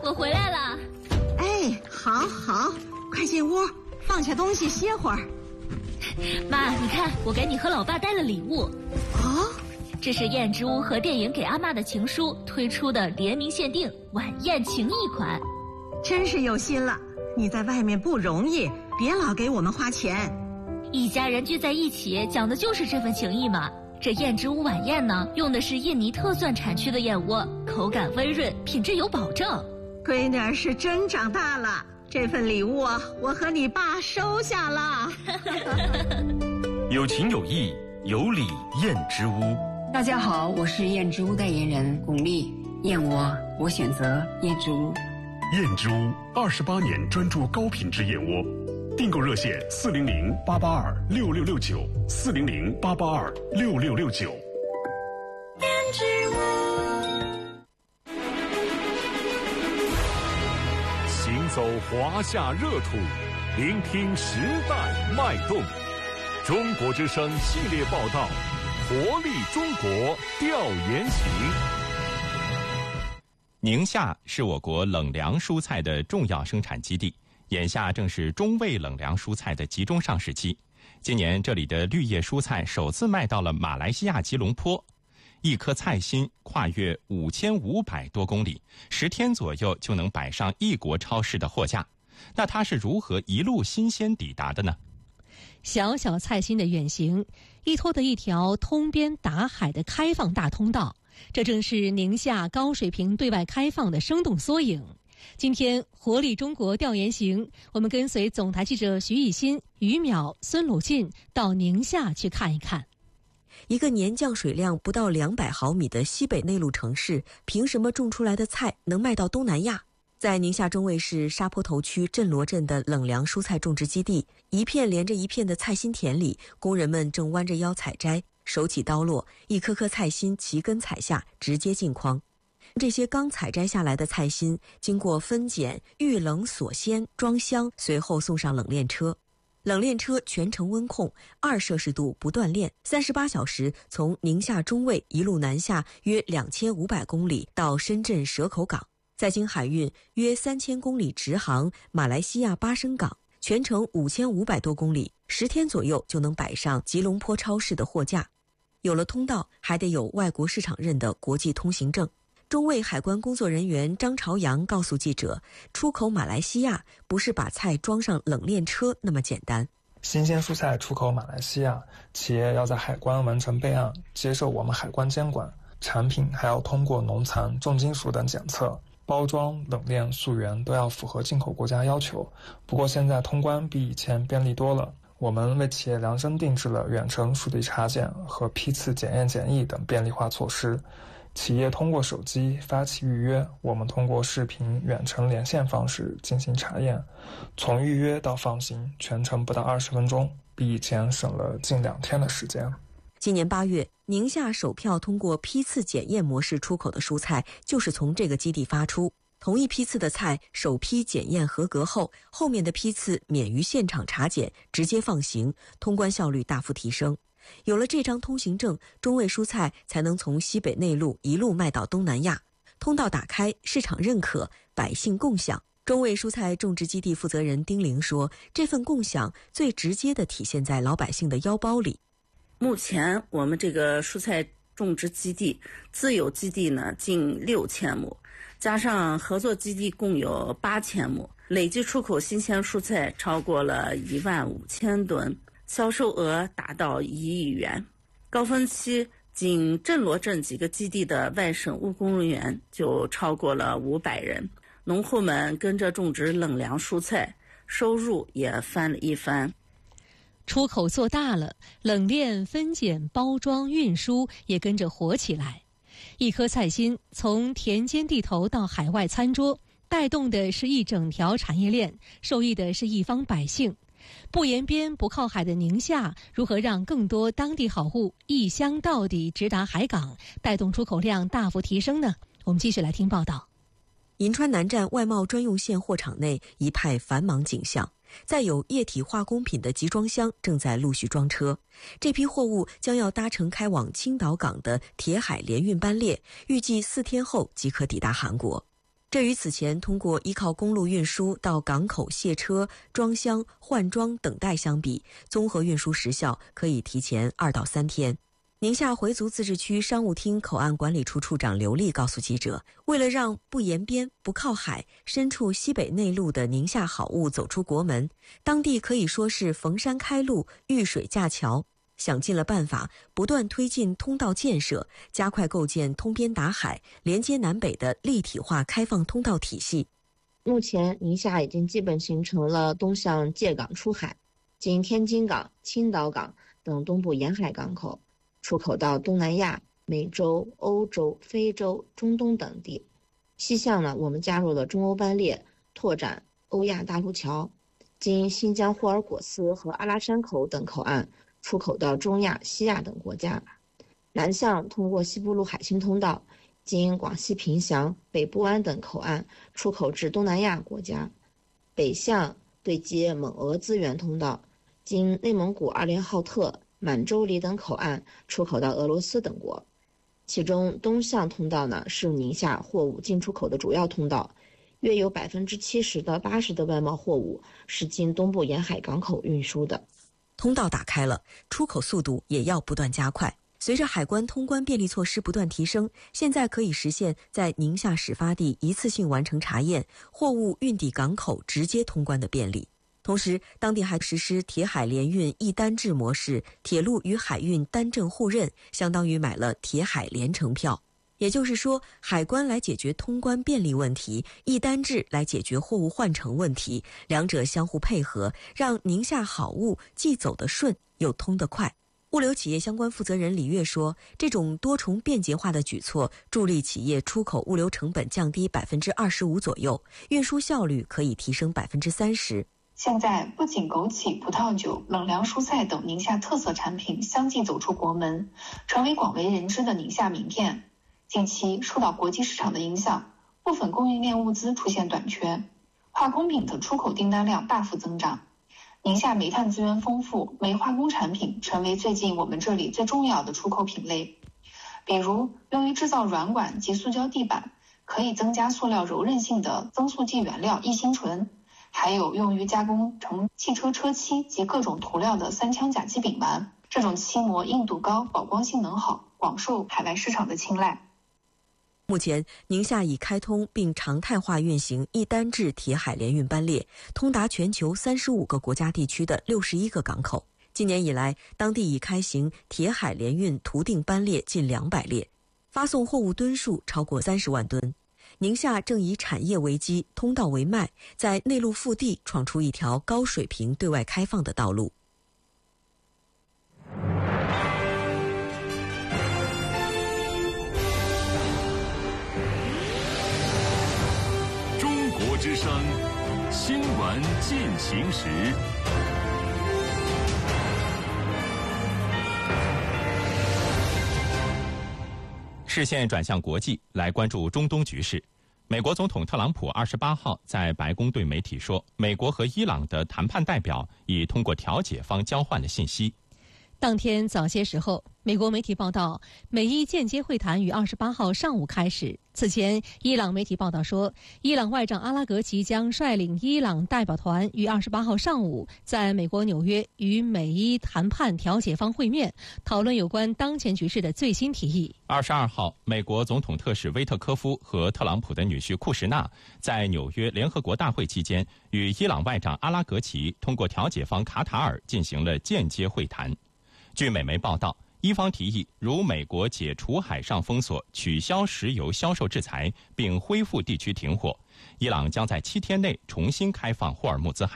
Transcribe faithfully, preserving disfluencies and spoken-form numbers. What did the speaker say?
我回来了。 哎，好好，快进屋，放下东西歇会儿。 妈，你看，我给你和老爸带了礼物。 哦， 这是燕之屋和电影给阿妈的情书推出的联名限定晚宴情谊款。 真是有心了，你在外面不容易，别老给我们花钱。 一家人聚在一起，讲的就是这份情谊嘛。这燕之屋晚宴呢，用的是印尼特蒜产区的燕窝，口感温润，品质有保证。 闺女儿是真长大了，这份礼物啊，我和你爸收下了。 有情有义，有礼燕之屋。 大家好，我是燕之屋代言人巩俐。燕窝，我选择燕之屋。 燕之屋二十八年专注高品质燕窝，订购热线四零零八八二六六六九四零零八八二六六六九。 燕之屋。 行走华夏热土，聆听时代脉动。中国之声系列报道，活力中国调研行。 宁夏是我国冷凉蔬菜的重要生产基地，眼下正是中味冷凉蔬菜的集中上市期。今年这里的绿叶蔬菜首次卖到了马来西亚吉隆坡，一颗菜心跨越五千五百多公里，十天左右就能摆上异国超市的货架。那它是如何一路新鲜抵达的呢？ 小小菜心的远行，依托的一条通边达海的开放大通道，这正是宁夏高水平对外开放的生动缩影。今天活力中国调研行，我们跟随总台记者徐艺欣、于淼、孙鲁进到宁夏去看一看。 一个年降水量不到两百毫米的西北内陆城市，凭什么种出来的菜能卖到东南亚？在宁夏中卫市沙坡头区镇罗镇的冷凉蔬菜种植基地，一片连着一片的菜心田里，工人们正弯着腰采摘，手起刀落，一颗颗菜心齐根采下，直接进筐。这些刚采摘下来的菜心，经过分拣、预冷锁鲜、装箱，随后送上冷链车。冷链车全程温控，二摄氏度不断链，三十八小时从宁夏中卫一路南下约两千五百公里到深圳蛇口港，再经海运约三千公里直航马来西亚巴生港，全程五千五百多公里，十天左右就能摆上吉隆坡超市的货架。有了通道，还得有外国市场认的国际通行证。中卫海关工作人员张朝阳告诉记者，出口马来西亚不是把菜装上冷链车那么简单。 新鲜蔬菜出口马来西亚，企业要在海关完成备案，接受我们海关监管，产品还要通过农残、重金属等检测，包装、冷链、溯源都要符合进口国家要求。不过现在通关比以前便利多了，我们为企业量身定制了远程属地查检和批次检验检疫等便利化措施。企业通过手机发起预约，我们通过视频远程连线方式进行查验，从预约到放行全程不到二十分钟，比以前省了近两天的时间。 今年八月，宁夏首票通过批次检验模式出口的蔬菜就是从这个基地发出。同一批次的菜首批检验合格后，后面的批次免于现场查检，直接放行，通关效率大幅提升。有了这张通行证，中卫蔬菜才能从西北内陆一路卖到东南亚。通道打开，市场认可，百姓共享。中卫蔬菜种植基地负责人丁玲说，这份共享最直接地体现在老百姓的腰包里。 目前我们这个蔬菜种植基地自有基地呢近六千亩，加上合作基地共有八千亩，累计出口新鲜蔬菜超过了一万五千吨，销售额达到一亿元。高峰期仅镇罗镇几个基地的外省务工人员就超过了五百人，农户们跟着种植冷凉蔬菜，收入也翻了一番。 出口做大了，冷链、分拣、包装、运输也跟着活起来。一颗菜心从田间地头到海外餐桌，带动的是一整条产业链，受益的是一方百姓。不沿边不靠海的宁夏，如何让更多当地好户一箱到底直达海港，带动出口量大幅提升呢？我们继续来听报道。 银川南站外贸专用线货场内一派繁忙景象，再有液体化工品的集装箱正在陆续装车，这批货物将要搭乘开往青岛港的铁海联运班列，预计四天后即可抵达韩国。 这与此前通过依靠公路运输到港口卸车、装箱、换装等待相比，综合运输时效可以提前二到三天。宁夏回族自治区商务厅口岸管理处处长刘丽告诉记者，为了让不沿边、不靠海、身处西北内陆的宁夏好物走出国门，当地可以说是逢山开路、遇水架桥，想尽了办法，不断推进通道建设，加快构建通边达海、连接南北的立体化开放通道体系。 目前，宁夏已经基本形成了东向界港出海，经天津港、青岛港等东部沿海港口，出口到东南亚、美洲、欧洲、非洲、中东等地。西向呢，我们加入了中欧班列，拓展欧亚大陆桥，经新疆霍尔果斯和阿拉山口等口岸出口到中亚、西亚等国家。南向通过西部陆海新通道，经广西凭祥、北部湾等口岸出口至东南亚国家。北向对接蒙俄资源通道，经内蒙古二连浩特、满洲里等口岸出口到俄罗斯等国。其中东向通道呢，是宁夏货物进出口的主要通道，约有百分之七十到八十的外贸货物是经东部沿海港口运输的。 通道打开了，出口速度也要不断加快。随着海关通关便利措施不断提升，现在可以实现在宁夏始发地一次性完成查验，货物运抵港口直接通关的便利。同时，当地还实施铁海联运一单制模式，铁路与海运单证互认，相当于买了铁海联程票。也就是说，海关来解决通关便利问题，一单制来解决货物换乘问题，两者相互配合，让宁夏好物既走得顺又通得快。物流企业相关负责人李月说，这种多重便捷化的举措助力企业出口物流成本降低百分之二十五左右，运输效率可以提升百分之三十。 现在不仅枸杞、葡萄酒、冷凉蔬菜等宁夏特色产品相继走出国门，成为广为人知的宁夏名片。近期受到国际市场的影响，部分供应链物资出现短缺，化工品的出口订单量大幅增长。宁夏煤炭资源丰富，煤化工产品成为最近我们这里最重要的出口品类。比如用于制造软管及塑胶地板，可以增加塑料柔韧性的增塑剂原料异辛醇，还有用于加工成汽车车漆及各种涂料的三羟甲基丙烷，这种漆膜硬度高，保光性能好，广受海外市场的青睐。 目前，宁夏已开通并常态化运行一单制铁海联运班列，通达全球三十五个国家地区的六十一个港口。今年以来，当地已开行铁海联运图定班列近两百列，发送货物吨数超过三十万吨。宁夏正以产业为基，通道为脉，在内陆腹地闯出一条高水平对外开放的道路。 中国之声新闻进行时。 视线转向国际，来关注中东局势。美国总统特朗普二十八号在白宫对媒体说，美国和伊朗的谈判代表已通过调解方交换了信息。 当天早些时候，美国媒体报道，美伊间接会谈于二十八号上午开始。此前，伊朗媒体报道说，伊朗外长阿拉格齐将率领伊朗代表团于二十八号上午在美国纽约与美伊谈判调解方会面，讨论有关当前局势的最新提议。 二十二号，美国总统特使威特科夫和特朗普的女婿库什纳在纽约联合国大会期间，与伊朗外长阿拉格齐通过调解方卡塔尔进行了间接会谈。据美媒报道，伊方提议，如美国解除海上封锁、取消石油销售制裁，并恢复地区停火，伊朗将在七天内重新开放霍尔木兹海